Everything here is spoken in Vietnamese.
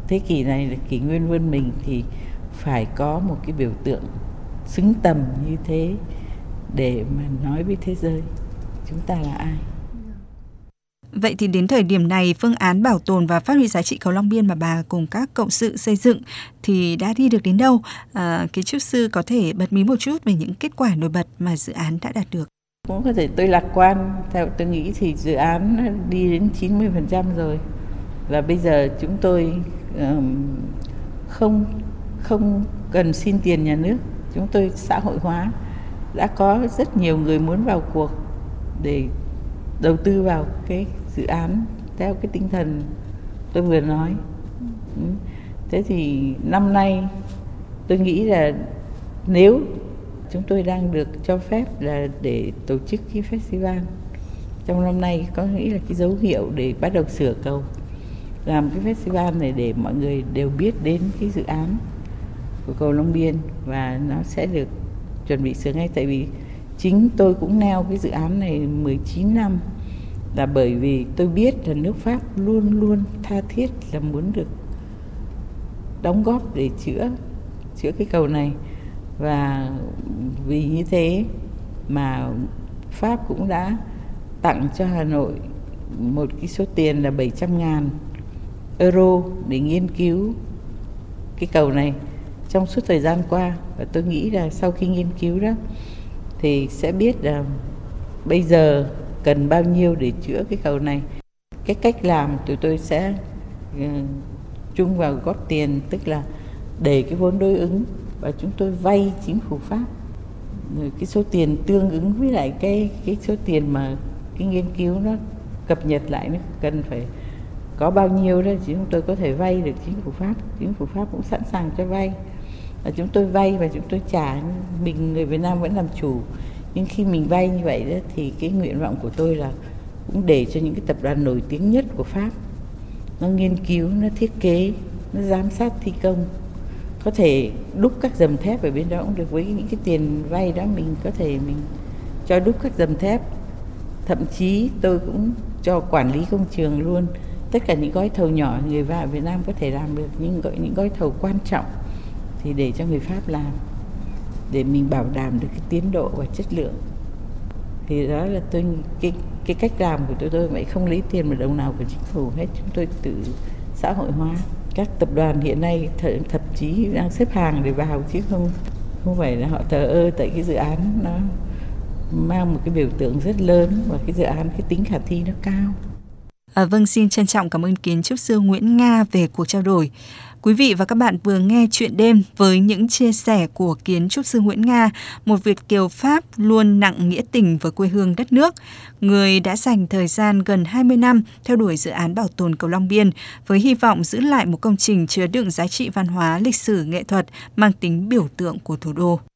thế kỷ này là kỷ nguyên vươn mình thì phải có một cái biểu tượng xứng tầm như thế để mà nói với thế giới chúng ta là ai. Vậy thì đến thời điểm này, phương án bảo tồn và phát huy giá trị cầu Long Biên mà bà cùng các cộng sự xây dựng thì đã đi được đến đâu? Kiến trúc sư có thể bật mí một chút về những kết quả nổi bật mà dự án đã đạt được. Cũng có thể tôi lạc quan, theo tôi nghĩ thì dự án đi đến 90% rồi. Và bây giờ chúng tôi không cần xin tiền nhà nước, chúng tôi xã hội hóa. Đã có rất nhiều người muốn vào cuộc để đầu tư vào cái dự án theo cái tinh thần tôi vừa nói. Thế thì năm nay tôi nghĩ là nếu chúng tôi đang được cho phép là để tổ chức cái festival trong năm nay, có nghĩ là cái dấu hiệu để bắt đầu sửa cầu, làm cái festival này để mọi người đều biết đến cái dự án của cầu Long Biên, và nó sẽ được chuẩn bị sửa ngay. Tại vì chính tôi cũng neo cái dự án này 19 năm là bởi vì tôi biết là nước Pháp luôn luôn tha thiết là muốn được đóng góp để chữa cái cầu này. Và vì như thế mà Pháp cũng đã tặng cho Hà Nội một cái số tiền là 700.000 euro để nghiên cứu cái cầu này trong suốt thời gian qua. Và tôi nghĩ là sau khi nghiên cứu đó thì sẽ biết là bây giờ cần bao nhiêu để chữa cái cầu này. Cái cách làm tụi tôi sẽ chung vào góp tiền, tức là để cái vốn đối ứng và chúng tôi vay chính phủ Pháp cái số tiền tương ứng với lại cái số tiền mà cái nghiên cứu nó cập nhật lại, nó cần phải có bao nhiêu đó thì chúng tôi có thể vay được chính phủ Pháp. Chính phủ Pháp cũng sẵn sàng cho vay và chúng tôi vay và chúng tôi trả. Mình người Việt Nam vẫn làm chủ, nhưng khi mình vay như vậy đó, thì cái nguyện vọng của tôi là cũng để cho những cái tập đoàn nổi tiếng nhất của Pháp nó nghiên cứu, nó thiết kế, nó giám sát thi công, có thể đúc các dầm thép ở bên đó cũng được. Với những cái tiền vay đó mình có thể mình cho đúc các dầm thép, thậm chí tôi cũng cho quản lý công trường luôn. Tất cả những gói thầu nhỏ người Việt Nam có thể làm được, nhưng những gói thầu quan trọng thì để cho người Pháp làm, để mình bảo đảm được cái tiến độ và chất lượng. Thì đó là cái cách làm của tôi vậy, không lấy tiền một đồng nào của chính phủ hết, chúng tôi tự xã hội hóa. Các tập đoàn hiện nay thậm chí đang xếp hàng để vào, chứ không phải là họ thờ ơ, tại cái dự án nó mang một cái biểu tượng rất lớn và cái dự án cái tính khả thi nó cao. Vâng, xin trân trọng cảm ơn kiến trúc sư Nguyễn Nga về cuộc trao đổi. Quý vị và các bạn vừa nghe Chuyện đêm với những chia sẻ của kiến trúc sư Nguyễn Nga, một Việt kiều Pháp luôn nặng nghĩa tình với quê hương đất nước. Người đã dành thời gian gần 20 năm theo đuổi dự án bảo tồn cầu Long Biên với hy vọng giữ lại một công trình chứa đựng giá trị văn hóa, lịch sử, nghệ thuật mang tính biểu tượng của thủ đô.